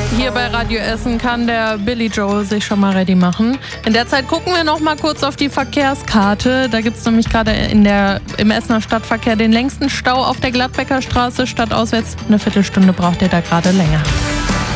Hier bei Radio Essen kann der Billy Joel sich schon mal ready machen. In der Zeit gucken wir noch mal kurz auf die Verkehrskarte. Da gibt es nämlich gerade im Essener Stadtverkehr den längsten Stau auf der Gladbecker Straße. Stadtauswärts eine Viertelstunde braucht ihr da gerade länger.